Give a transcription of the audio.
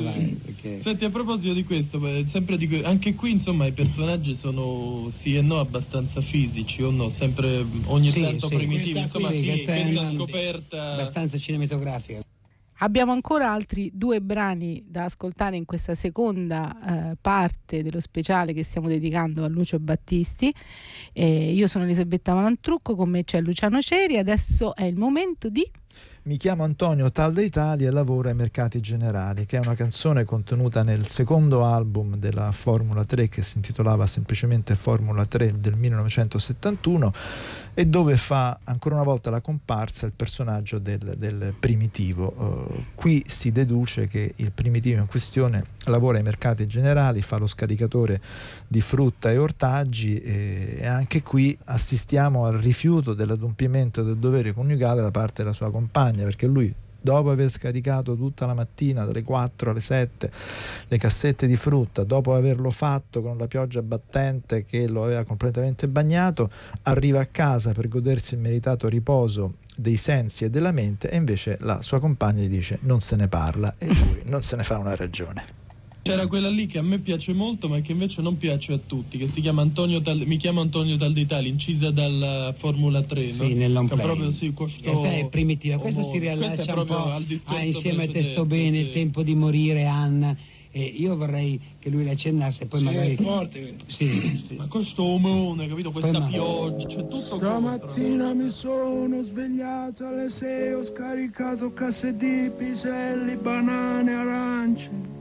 brava. Perché... Senti, a proposito di questo, sempre anche qui insomma i personaggi sono sì e no abbastanza fisici o no? Sempre ogni tanto primitivi, insomma che è una scoperta abbastanza cinematografica. Abbiamo ancora altri 2 brani da ascoltare in questa seconda parte dello speciale che stiamo dedicando a Lucio Battisti. Io sono Elisabetta Malantrucco, con me c'è Luciano Ceri. Adesso è il momento di... Mi chiamo Antonio Tal da Italia e lavoro ai Mercati Generali, che è una canzone contenuta nel secondo album della Formula 3 che si intitolava semplicemente Formula 3 del 1971 e dove fa ancora una volta la comparsa il personaggio del primitivo. Qui si deduce che il primitivo in questione lavora ai Mercati Generali, fa lo scaricatore di frutta e ortaggi e anche qui assistiamo al rifiuto dell'adempimento del dovere coniugale da parte della sua compagna, perché lui, dopo aver scaricato tutta la mattina dalle 4 alle 7 le cassette di frutta, dopo averlo fatto con la pioggia battente che lo aveva completamente bagnato, arriva a casa per godersi il meritato riposo dei sensi e della mente e invece la sua compagna gli dice non se ne parla e lui non se ne fa una ragione. C'era quella lì che a me piace molto ma che invece non piace a tutti, che si chiama Mi chiamo Antonio Tal d'Italia, incisa dalla Formula 3, sì, no? Nel long play. Proprio sì, questo è primitiva, questo si riallaccia un po' insieme a Te sto bene, sì. Il tempo di morire, Anna, e io vorrei che lui la accennasse, poi magari è forte. Sì. Ma questo omone, capito? Questa pioggia, c'è tutto. Stamattina mi sono svegliato alle 6, ho scaricato casse di piselli, banane, arance.